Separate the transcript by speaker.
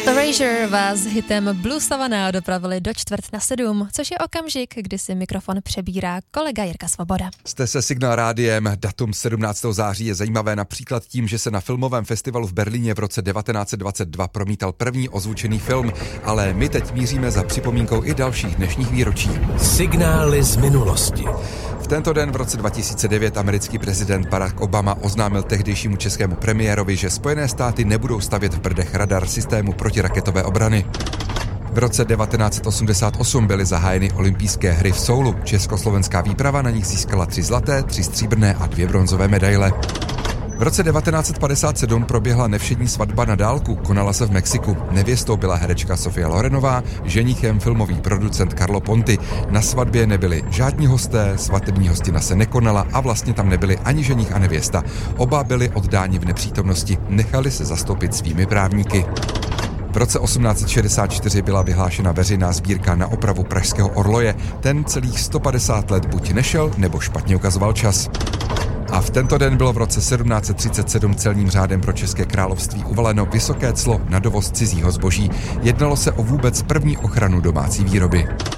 Speaker 1: Erasure vás s hitem Blue Savannah dopravili do 6:45, což je okamžik, kdy si mikrofon přebírá kolega Jirka Svoboda.
Speaker 2: Jste se Signál rádiem, datum 17. září je zajímavé například tím, že se na filmovém festivalu v Berlíně v roce 1922 promítal první ozvučený film, ale my teď míříme za připomínkou i dalších dnešních výročí.
Speaker 3: Signály z minulosti.
Speaker 2: V tento den v roce 2009 americký prezident Barack Obama oznámil tehdejšímu českému premiérovi, že Spojené státy nebudou stavět v Brdech radar systému protiraketové obrany. V roce 1988 byly zahájeny olympijské hry v Soulu. Československá výprava na nich získala 3 zlaté, 3 stříbrné a 2 bronzové medaile. V roce 1957 proběhla nevšední svatba na dálku, konala se v Mexiku. Nevěstou byla herečka Sofia Lorenová, ženichem filmový producent Carlo Ponti. Na svatbě nebyli žádní hosté, svatební hostina se nekonala a vlastně tam nebyli ani ženich a nevěsta. Oba byli oddáni v nepřítomnosti, nechali se zastoupit svými právníky. V roce 1864 byla vyhlášena veřejná sbírka na opravu pražského orloje. Ten celých 150 let buď nešel, nebo špatně ukazoval čas. A v tento den bylo v roce 1737 celním řádem pro České království uvaleno vysoké clo na dovoz cizího zboží. Jednalo se o vůbec první ochranu domácí výroby.